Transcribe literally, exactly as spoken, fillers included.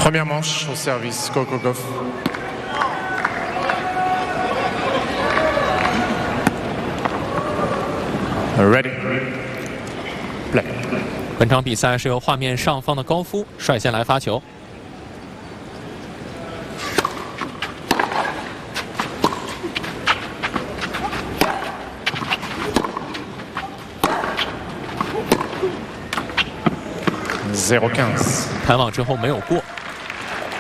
Première manche au service, Coco Gauff. Ready. Play. 本场比赛是由画面上方的高夫率先来发球。 zéro quinze。 盘网之后没有过。